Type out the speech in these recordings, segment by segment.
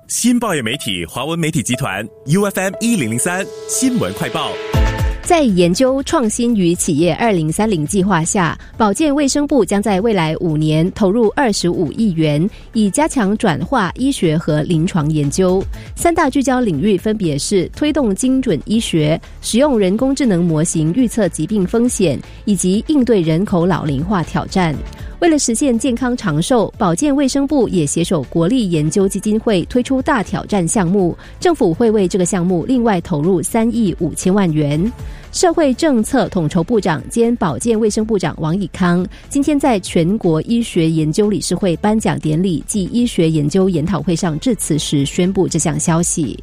新报业媒体华文媒体集团 UFM1003 新闻快报。 在研究创新与企业2030计划下，保健卫生部将在未来5年投入25亿元，以加强转化医学和临床研究。3大聚焦领域分别是推动精准医学、使用人工智能模型预测疾病风险，以及应对人口老龄化挑战。为了实现健康长寿，保健卫生部也携手国立研究基金会推出大挑战项目，政府会为这个项目另外投入3亿5千万元。社会政策统筹部长兼保健卫生部长王以康今天在全国医学研究理事会颁奖典礼暨医学研究研讨会上致辞时宣布这项消息。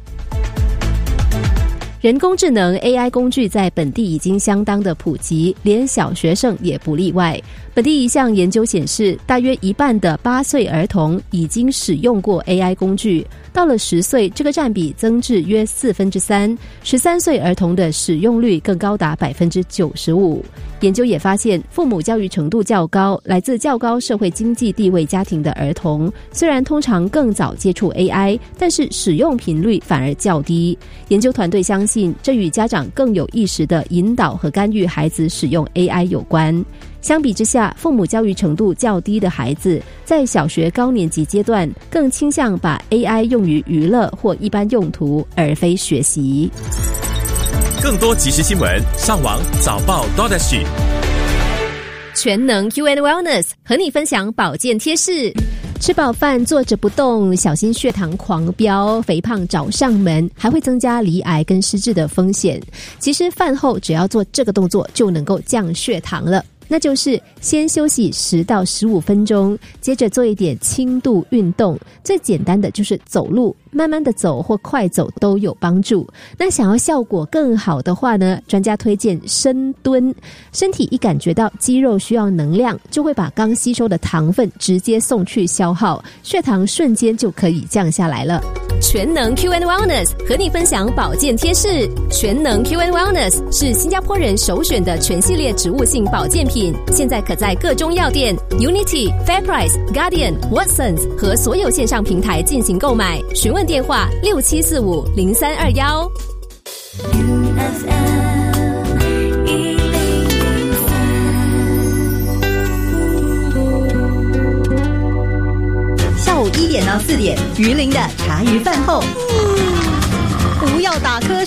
人工智能 AI 工具在本地已经相当的普及，连小学生也不例外。本地一项研究显示，大约一半的8岁儿童已经使用过 AI 工具，到了10岁，这个占比增至约3/4，13岁儿童的使用率更高达95%。研究也发现，父母教育程度较高、来自较高社会经济地位家庭的儿童，虽然通常更早接触 AI， 但是使用频率反而较低。研究团队相信，这与家长更有意识地引导和干预孩子使用 AI 有关。相比之下，父母教育程度较低的孩子，在小学高年级阶段更倾向把 AI 用于娱乐或一般用途，而非学习。 更多即时新闻，上网早报 .SG。 全能 Q&A Wellness 和你分享保健贴士。吃饱饭坐着不动，小心血糖狂飙，肥胖找上门，还会增加罹癌跟失智的风险。其实饭后只要做这个动作就能够降血糖了，那就是先休息10到15分钟，接着做一点轻度运动，最简单的就是走路，慢慢的走或快走都有帮助。那想要效果更好的话呢，专家推荐深蹲。身体一感觉到肌肉需要能量，就会把刚吸收的糖分直接送去消耗，血糖瞬间就可以降下来了。全能 Q&A Wellness 和你分享保健贴士。全能 Q&A Wellness 是新加坡人首选的全系列植物性保健品，现在可在各中药店 Unity、Fairprice、Guardian、Watsons 和所有线上平台进行购买。询问电话67450321。 下午1点到4点，鱼鳞的茶余饭后，不要打瞌